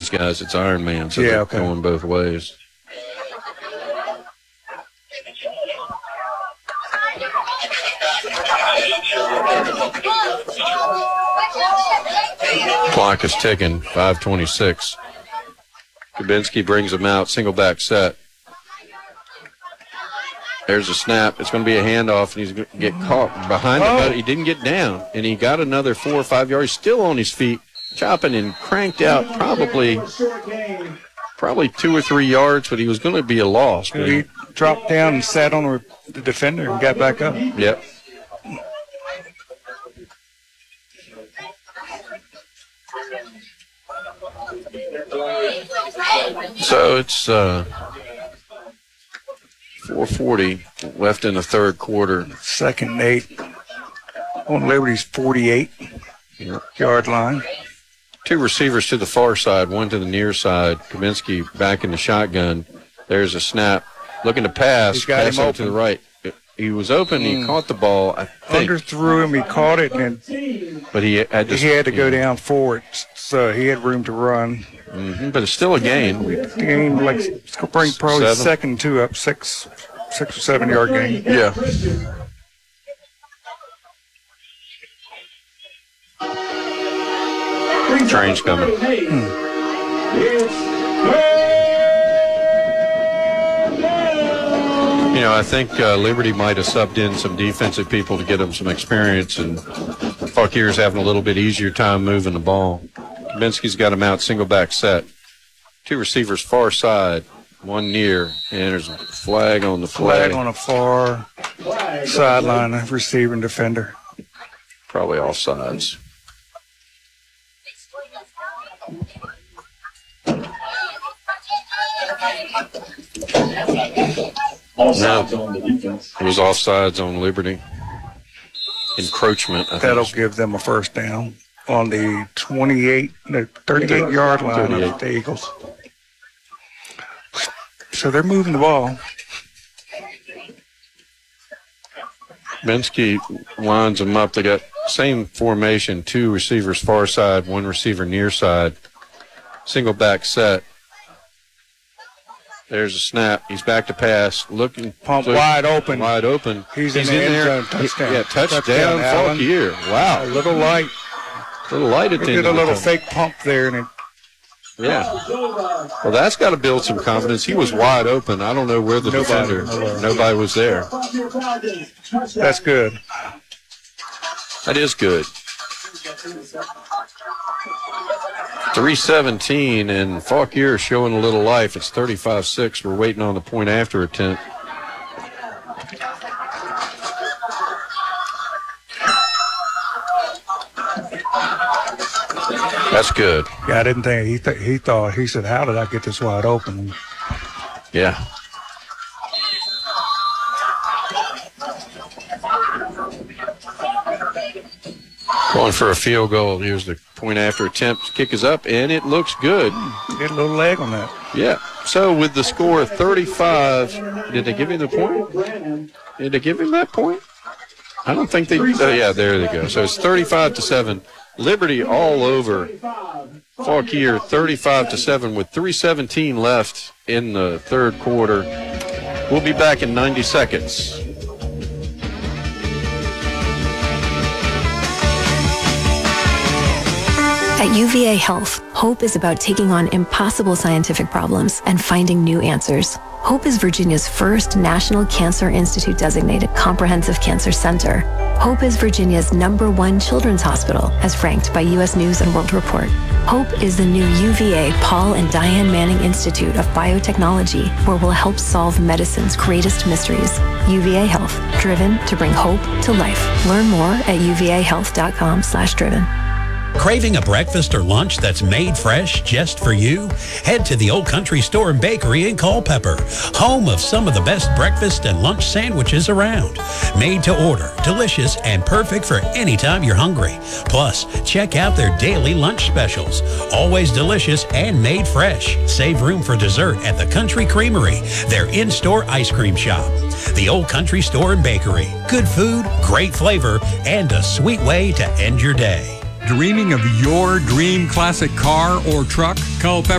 these guys, it's Ironman, so Yeah, they're okay. going both ways. Clock is ticking, 5:26. Kubinski brings him out, single back set. There's a snap. It's going to be a handoff, and he's going to get caught behind him, but he didn't get down, and he got another 4 or 5 yards. Still on his feet, chopping and cranked out probably 2 or 3 yards, but he was going to be a loss. He dropped down and sat on the defender and got back up. Yep. So it's 4:40 left in the third quarter. Second and 8 on Liberty's 48-yard line. Two receivers to the far side, one to the near side. Kaminsky back in the shotgun. There's a snap. Looking to pass. He's got pass him out to the right. He was open. He caught the ball, I think. Underthrew him. He caught it, and But he had to go down forward, so he had room to run. Mm-hmm, but it's still a gain. Game, like, it's going to bring probably 7. second and 2 up, 6 or 7 yard gain. Yeah. Train's coming. You know, I think Liberty might have subbed in some defensive people to get them some experience, and Fauquier's having a little bit easier time moving the ball. Kaminsky's got him out, single back set. Two receivers far side, one near, and there's a flag on the Flag on a far sideline, receiver and defender. Probably all sides. Offsides on the defense. It was offsides on Liberty. Encroachment. I think. That'll give them a first down on the 38-yard line of the Eagles. So they're moving the ball. Kaminsky lines them up. They got same formation, two receivers far side, one receiver near side. Single back set. There's a snap. He's back to pass. Looking. Pump wide open. Wide open. He's in the end there. zone. Touchdown. Yeah, touchdown Fauquier. Wow. A little light. A little light at He the did end a of the little tunnel. fake pump there, and it Yeah. Well, that's got to build some confidence. He was wide open. I don't know where the defender. Nobody was there. that's good. That is good. 3:17, and Fauquier showing a little life. It's 35-6. We're waiting on the point after attempt. That's good. Yeah, I didn't think he thought. He said, "How did I get this wide open?" Yeah. Going for a field goal. Here's the point after attempt. Kick is up, and it looks good. Get a little leg on that. Yeah. So with the score of 35, did they give him the point? Did they give him that point? I don't think they. Yeah, there they go. So it's 35-7. Liberty all over Fauquier, 35-7 with 3:17 left in the third quarter. We'll be back in 90 seconds. At UVA Health, hope is about taking on impossible scientific problems and finding new answers. Hope is Virginia's first National Cancer Institute designated comprehensive cancer center. Hope is Virginia's #1 children's hospital, as ranked by U.S. News and World Report. Hope is the new UVA Paul and Diane Manning Institute of Biotechnology, where we'll help solve medicine's greatest mysteries. UVA Health, driven to bring hope to life. Learn more at uvahealth.com/driven. Craving a breakfast or lunch that's made fresh just for you? Head to the Old Country Store and Bakery in Culpeper, home of some of the best breakfast and lunch sandwiches around. Made to order, delicious, and perfect for any time you're hungry. Plus, check out their daily lunch specials. Always delicious and made fresh. Save room for dessert at the Country Creamery, their in-store ice cream shop. The Old Country Store and Bakery. Good food, great flavor, and a sweet way to end your day. Dreaming of your dream classic car or truck? Culpeper